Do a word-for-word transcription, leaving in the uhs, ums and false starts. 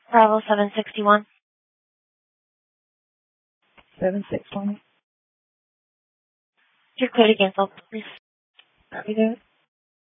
Bravo seven sixty-one. seven six one. Your code again, folks, please. Copy that.